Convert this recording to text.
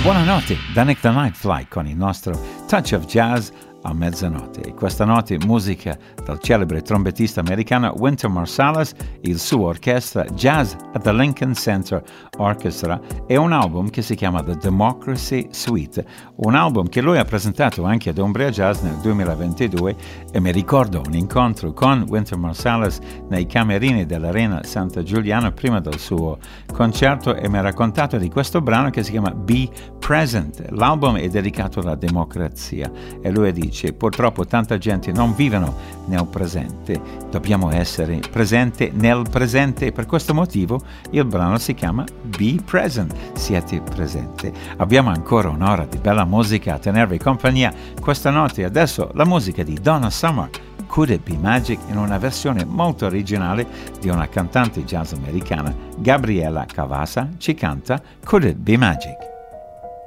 Buonanotte da Nick the Nightfly con il nostro Touch of Jazz a mezzanotte. E questa notte musica del celebre trombettista americano Wynton Marsalis, il suo orchestra Jazz at the Lincoln Center Orchestra e un album che si chiama The Democracy Suite, un album che lui ha presentato anche ad Umbria Jazz nel 2022 e mi ricordo un incontro con Wynton Marsalis nei camerini dell'Arena Santa Giuliana prima del suo concerto e mi ha raccontato di questo brano che si chiama Be Present. L'album è dedicato alla democrazia e lui dice: purtroppo tanta gente non vivono nel presente, dobbiamo essere presenti nel presente e per questo motivo il brano si chiama Be Present, siate presenti. Abbiamo ancora un'ora di bella musica a tenervi compagnia questa notte. Adesso la musica di Donna Summer, Could It Be Magic, in una versione molto originale di una cantante jazz americana, Gabriela Cavassa, ci canta Could It Be Magic.